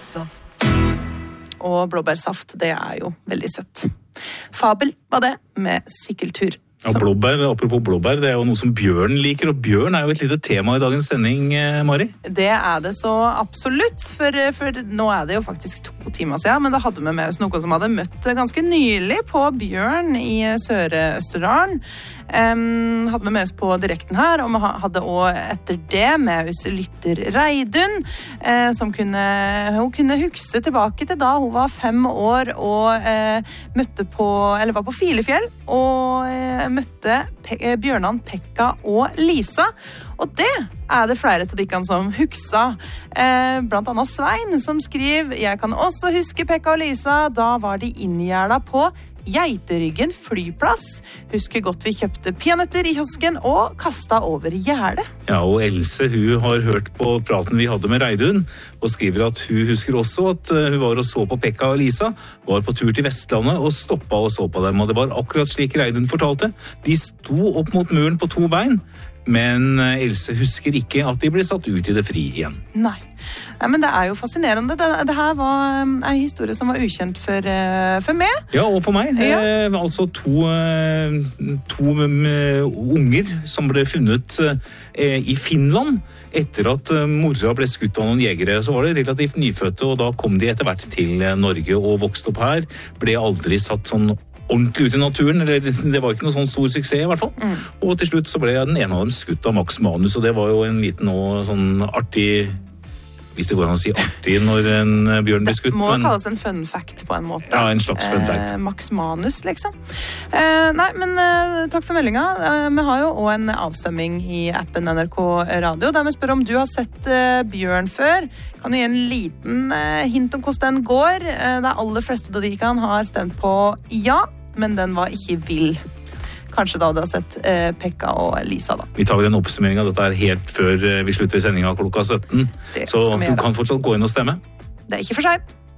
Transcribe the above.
blåbærsaft. Og blåbærsaft, det jo veldig søtt. Fabel var det med sykkeltur. Ja, blåbær, apropos blåbær, det jo noe som Bjørn liker, og Bjørn jo et lite tema i dagens sending, Mari. Det det så absolutt, for nå det jo faktisk 2 timer siden, men da hadde vi med oss noen som hadde møtt ganske nylig på Bjørn i Søre-Østerdalen. Hadde vi med oss på direkten her, og vi hadde også etter det med oss lytter Reidun, som hun kunne huske tilbake til da hun var 5 år og var på Filefjell, og møtte Bjørnan, Pekka og Lisa. Og det det flere til dere som huksa. Blant annet Svein som skriver: «Jeg kan også huske Pekka og Lisa. Da var de inngjerda på Geiteryggen flyplass. Husker godt vi kjøpte peanøtter i kiosken og kastet over gjerdet.» Ja, og Else, hun har hørt på praten vi hadde med Reidun, og skriver at hun husker også at hun var og så på Pekka og Lisa, var på tur til Vestlandet og stoppet og så på dem, og det var akkurat slik Reidun fortalte. De sto opp mot muren på 2 bein, men Else husker ikke at de ble satt ut i det fri igjen. Nei, men det jo fascinerende. Det her var en historie som var ukjent for meg. Ja, og for meg. Ja. Altså to unger som ble funnet i Finland etter at mora ble skutt av noen jegere. Så var det relativt nyfødte, og da kom de etter hvert til Norge og vokste opp her. Ble aldri satt sånn ordentlig ut i naturen, eller det var ikke noe sånn stor suksess i hvert fall. Og til slutt så ble den ene av dem skutt av Max Manus, og det var jo en liten og sånn artig, hvis det går an å si artig når en bjørn blir skutt. Det må kalles en fun fact på en måte. Ja, en slags fun fact. Max Manus, liksom. Nei, men takk for meldinga. Vi har jo også en avstemming i appen NRK Radio, der vi spør om du har sett bjørn før. Kan du gi en liten hint om hvordan den går? De aller fleste av de kan har stemt på ja, men den var ikke vill. Kanskje da du har sett Pekka og Lisa da. Vi tar vel en oppsummering av dette helt før vi slutter sendinga klokka 17. Så du kan fortsatt gå inn og stemme. Det ikke for sent.